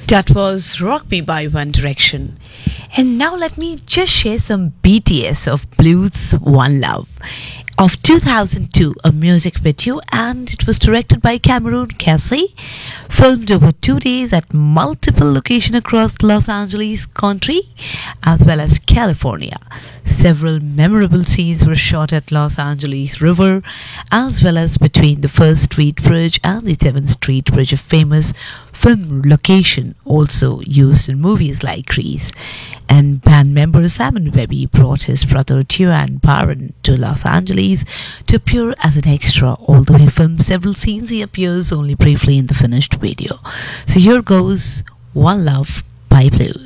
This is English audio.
That was Rock Me by One Direction. And now let me just share some BTS of Blues One Love of 2002, a music video, and it was directed by Cameron Casey, filmed over 2 days at multiple locations across Los Angeles country as well as California. Several memorable scenes were shot at Los Angeles River as well as between the First Street Bridge and the 7th Street Bridge, a famous film location also used in movies like Grease. And band member Simon Webby brought his brother Tuan Baron to Los Angeles to appear as an extra. Although he filmed several scenes, he appears only briefly in the finished video. So here goes One Love by Blues.